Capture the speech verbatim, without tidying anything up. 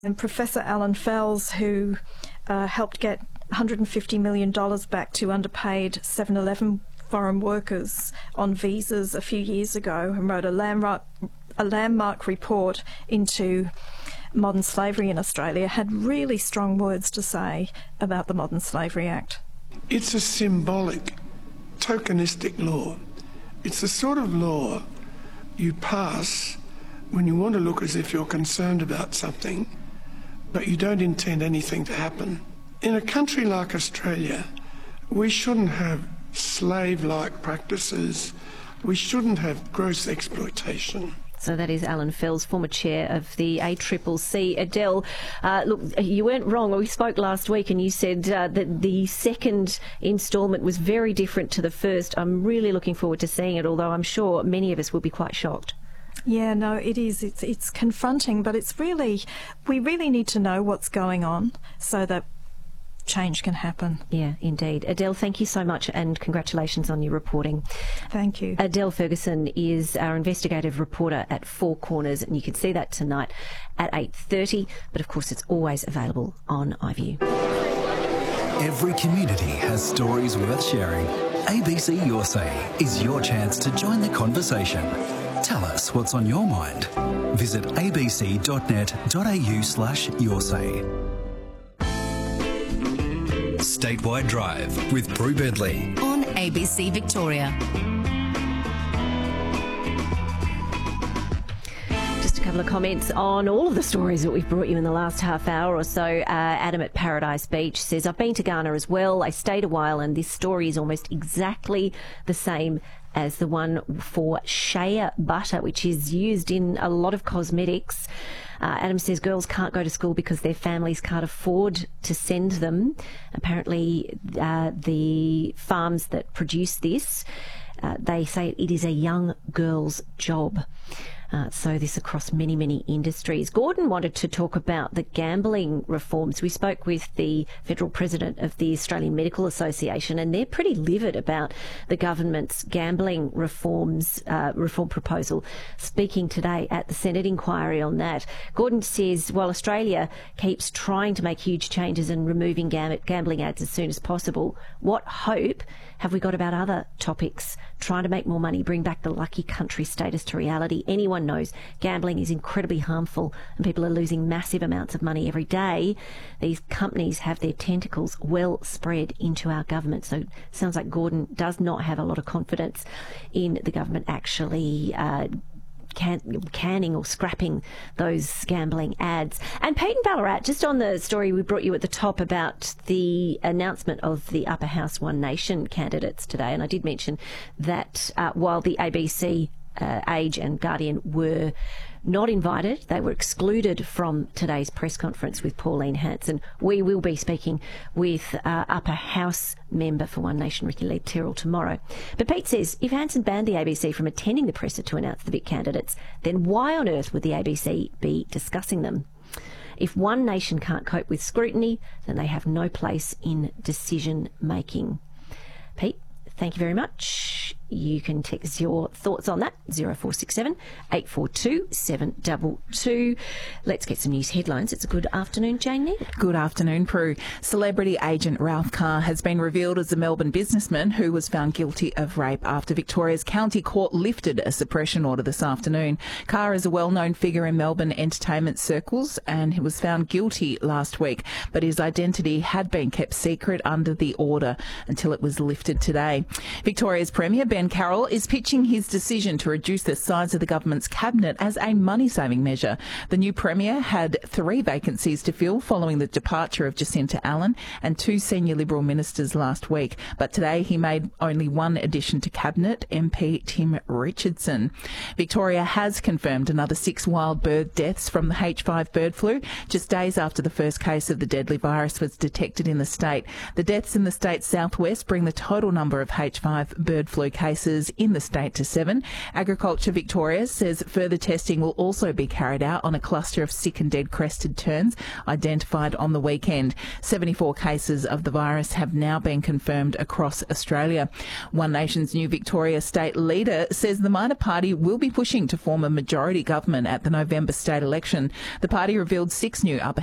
And Professor Alan Fels, who uh, helped get one hundred fifty million dollars back to underpaid seven eleven foreign workers on visas a few years ago, and wrote a landmark, a landmark report into modern slavery in Australia, had really strong words to say about the Modern Slavery Act. It's a symbolic, tokenistic law. It's the sort of law you pass when you want to look as if you're concerned about something, but you don't intend anything to happen. In a country like Australia, we shouldn't have slave-like practices. We shouldn't have gross exploitation. So that is Alan Fels, former chair of the A C C C. Adele, uh, look, you weren't wrong. We spoke last week and you said uh, that the second instalment was very different to the first. I'm really looking forward to seeing it, although I'm sure many of us will be quite shocked. Yeah, no, it is. It's it's confronting, but it's really, we really need to know what's going on so that change can happen. Yeah, indeed. Adele, thank you so much and congratulations on your reporting. Thank you. Adele Ferguson is our investigative reporter at Four Corners, and you can see that tonight at eight thirty, but of course it's always available on iView. Every community has stories worth sharing. A B C Your Say is your chance to join the conversation. Tell us what's on your mind. Visit abc.net.au slash your say. Statewide Drive with Prue Bedley on A B C Victoria. Just a couple of comments on all of the stories that we've brought you in the last half hour or so. Uh, Adam at Paradise Beach says, I've been to Ghana as well. I stayed a while and this story is almost exactly the same as the one for shea butter, which is used in a lot of cosmetics. Uh, Adam says girls can't go to school because their families can't afford to send them. Apparently, uh, the farms that produce this, uh, they say it is a young girl's job. Uh, so this across many, many industries. Gordon wanted to talk about the gambling reforms. We spoke with the federal president of the Australian Medical Association, and they're pretty livid about the government's gambling reforms, uh, reform proposal, speaking today at the Senate inquiry on that. Gordon says, while Australia keeps trying to make huge changes and removing gam- gambling ads as soon as possible, what hope have we got about other topics? Trying to make more money, bring back the lucky country status to reality. Anyone knows gambling is incredibly harmful and people are losing massive amounts of money every day. These companies have their tentacles well spread into our government. So it sounds like Gordon does not have a lot of confidence in the government actually uh, Can, canning or scrapping those gambling ads. And Pete and Ballarat, just on the story we brought you at the top about the announcement of the Upper House One Nation candidates today, and I did mention that uh, while the A B C, uh, Age and Guardian were not invited, they were excluded from today's press conference with Pauline Hanson. We will be speaking with uh, Upper House member for One Nation, Ricky Lee-Tyrrell, tomorrow. But Pete says if Hanson banned the A B C from attending the presser to announce the Vic candidates, then why on earth would the A B C be discussing them? If One Nation can't cope with scrutiny, then they have no place in decision making. Pete, thank you very much. You can text your thoughts on that, zero four six seven, eight four two, seven two two. Let's get some news headlines. It's a good afternoon, Jane Neal. Good afternoon, Prue. Celebrity agent Ralph Carr has been revealed as a Melbourne businessman who was found guilty of rape after Victoria's County Court lifted a suppression order this afternoon. Carr is a well-known figure in Melbourne entertainment circles and he was found guilty last week, but his identity had been kept secret under the order until it was lifted today. Victoria's Premier, Ben Carroll, is pitching his decision to reduce the size of the government's cabinet as a money-saving measure. The new Premier had three vacancies to fill following the departure of Jacinta Allen and two senior Liberal ministers last week. But today he made only one addition to cabinet, M P Tim Richardson. Victoria has confirmed another six wild bird deaths from the H five bird flu, just days after the first case of the deadly virus was detected in the state. The deaths in the state's southwest bring the total number of H five bird flu cases in the state to seven. Agriculture Victoria says further testing will also be carried out on a cluster of sick and dead crested terns identified on the weekend. seventy-four cases of the virus have now been confirmed across Australia. One Nation's new Victoria state leader says the minor party will be pushing to form a majority government at the November state election. The party revealed six new upper